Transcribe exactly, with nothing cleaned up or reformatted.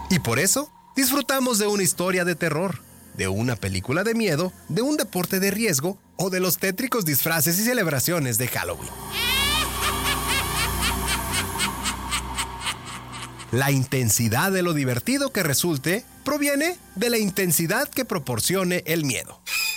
Y por eso, disfrutamos de una historia de terror, de una película de miedo, de un deporte de riesgo o de los tétricos disfraces y celebraciones de Halloween. La intensidad de lo divertido que resulte proviene de la intensidad que proporcione el miedo.